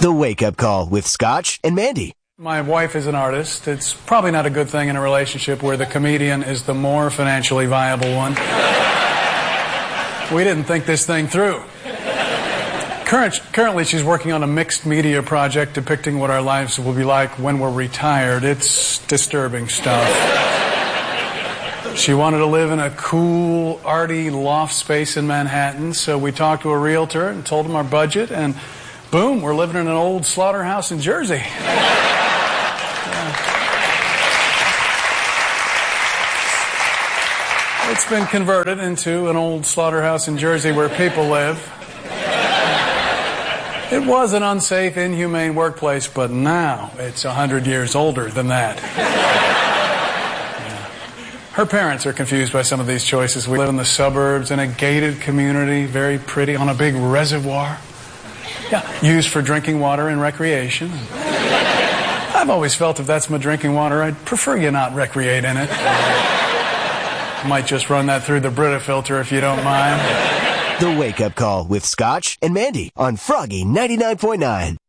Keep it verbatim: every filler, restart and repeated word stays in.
The Wake Up Call with Scotch and Mandy. My wife is an artist. It's probably not a good thing in a relationship where the comedian is the more financially viable one. We didn't think this thing through. Current, currently, she's working on a mixed media project depicting what our lives will be like when we're retired. It's disturbing stuff. She wanted to live in a cool, arty loft space in Manhattan, so we talked to a realtor and told him our budget, and boom, we're living in an old slaughterhouse in Jersey. It's been converted into an old slaughterhouse in Jersey where people live. It was an unsafe, inhumane workplace, but now it's a hundred years older than that. Yeah. Her parents are confused by some of these choices. We live in the suburbs in a gated community, very pretty, on a big reservoir. Yeah, used for drinking water and recreation. I've always felt if that's my drinking water, I'd prefer you not recreate in it. Might just run that through the Brita filter if you don't mind. The Wake Up Call with Scotch and Mandy on Froggy ninety-nine point nine.